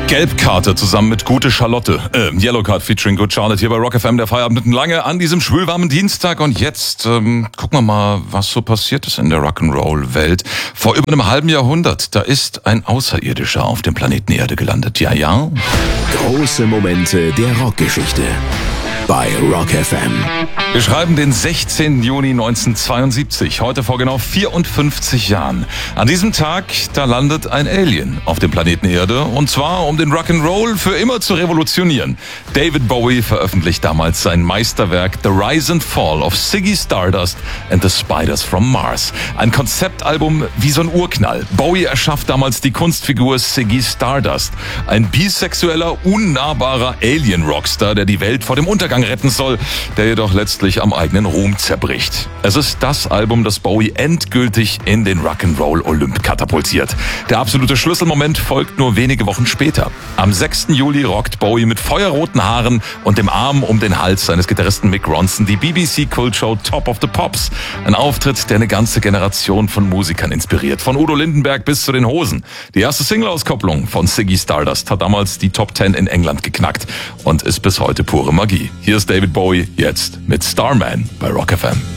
Gelbkarte zusammen mit Gute Charlotte. Yellow Card featuring Good Charlotte hier bei Rock FM, der Feierabend mitten lange an diesem schwülwarmen Dienstag. Und jetzt gucken wir mal, was so passiert ist in der Rock'n'Roll-Welt. Vor über einem halben Jahrhundert, da ist ein Außerirdischer auf dem Planeten Erde gelandet. Ja, ja. Große Momente der Rockgeschichte bei Rock FM. Wir schreiben den 16. Juni 1972, heute vor genau 54 Jahren. An diesem Tag, da landet ein Alien auf dem Planeten Erde, und zwar um den Rock'n'Roll für immer zu revolutionieren. David Bowie veröffentlicht damals sein Meisterwerk The Rise and Fall of Ziggy Stardust and the Spiders from Mars. Ein Konzeptalbum wie so ein Urknall. Bowie erschafft damals die Kunstfigur Ziggy Stardust, ein bisexueller, unnahbarer Alien-Rockstar, der die Welt vor dem Untergang retten soll, der jedoch letztlich am eigenen Ruhm zerbricht. Es ist das Album, das Bowie endgültig in den Rock'n'Roll Olymp katapultiert. Der absolute Schlüsselmoment folgt nur wenige Wochen später. Am 6. Juli rockt Bowie mit feuerroten Haaren und dem Arm um den Hals seines Gitarristen Mick Ronson die BBC-Kultshow Top of the Pops. Ein Auftritt, der eine ganze Generation von Musikern inspiriert. Von Udo Lindenberg bis zu den Hosen. Die erste Single-Auskopplung von Ziggy Stardust hat damals die Top 10 in England geknackt und ist bis heute pure Magie. Hier ist David Bowie jetzt mit Starman bei Rock FM.